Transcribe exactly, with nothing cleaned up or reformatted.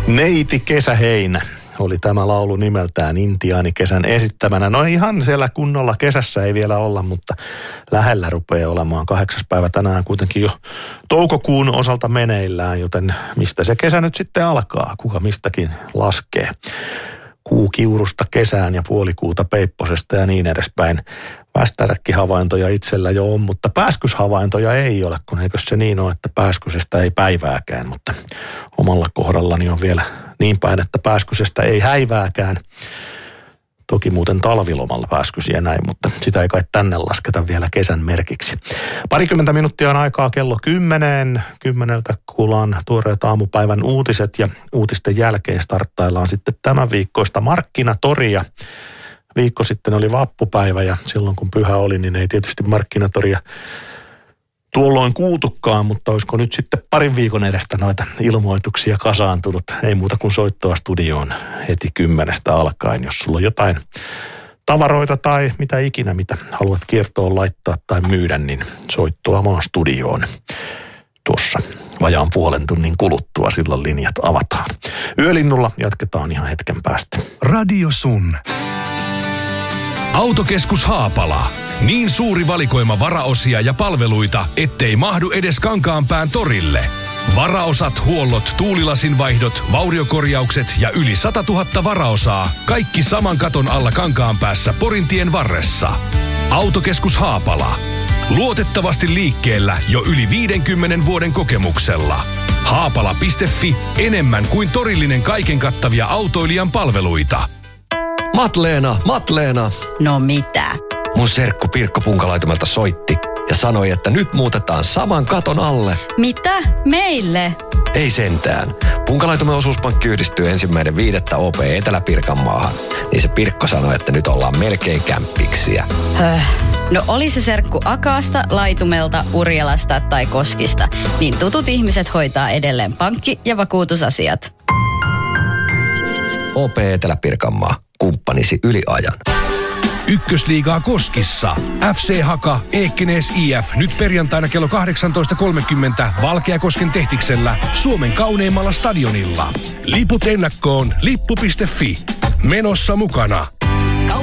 Neiti Kesäheinä oli tämä laulu nimeltään Intiaanikesän esittämänä. No ihan siellä kunnolla kesässä ei vielä olla, mutta lähellä rupeaa olemaan. Kahdeksas päivä tänään kuitenkin jo toukokuun osalta meneillään, joten mistä se kesä nyt sitten alkaa? Kuka mistäkin laskee? Kuukiurusta kesään ja puolikuuta Peipposesta ja niin edespäin. Västäräkkihavaintoja itsellä jo on, mutta pääskyshavaintoja ei ole, kun eikö se niin ole, että pääskysestä ei päivääkään, mutta omalla kohdallani on vielä niin päin, että pääskysestä ei häivääkään. Toki muuten talvilomalla pääskysiä näin, mutta sitä ei kai tänne lasketa vielä kesän merkiksi. Parikymmentä minuuttia on aikaa kello kymmeneen. Kymmeneltä kuullaan tuoreet aamupäivän uutiset ja uutisten jälkeen starttaillaan sitten tämän viikkoista markkinatoria. Viikko sitten oli vappupäivä ja silloin kun pyhä oli, niin ei tietysti markkinatoria tuolloin kuultukaan, mutta olisiko nyt sitten parin viikon edestä noita ilmoituksia kasaantunut. Ei muuta kuin soittoa studioon heti kymmenestä alkaen, jos sulla on jotain tavaroita tai mitä ikinä, mitä haluat kiertoon laittaa tai myydä, niin soittoa vaan studioon. Tuossa vajaan puolen tunnin kuluttua silloin linjat avataan. Yölinnulla jatketaan ihan hetken päästä. Radio Sun. Autokeskus Haapala. Niin suuri valikoima varaosia ja palveluita, ettei mahdu edes Kankaanpään torille. Varaosat, huollot, tuulilasinvaihdot, vauriokorjaukset ja yli sata tuhatta varaosaa. Kaikki saman katon alla Kankaanpäässä Porintien varressa. Autokeskus Haapala. Luotettavasti liikkeellä jo yli viidenkymmenen vuoden kokemuksella. Haapala piste fi, enemmän kuin torillinen kaiken kattavia autoilijan palveluita. Matleena, Matleena. No mitä? Mun serkku Pirkko Punkalaitumelta soitti ja sanoi, että nyt muutetaan saman katon alle. Mitä? Meille? Ei sentään. Punkalaitumen osuuspankki yhdistyy ensimmäinen viidettä O P Etelä-Pirkanmaahan. Niin se Pirkko sanoi, että nyt ollaan melkein kämppiksiä. Höh. No oli se serkku Akaasta, Laitumelta, Urjalasta tai Koskista, niin tutut ihmiset hoitaa edelleen pankki- ja vakuutusasiat. O P Etelä-Pirkanmaa. Kumppanisi yli ajan. Ykkösliigaa Koskissa. F C Haka, Eekkenees I F nyt perjantaina kello kahdeksantoista kolmekymmentä Valkeakosken Tehtiksellä Suomen kauneimmalla stadionilla. Liput ennakkoon lippu piste fi. Menossa mukana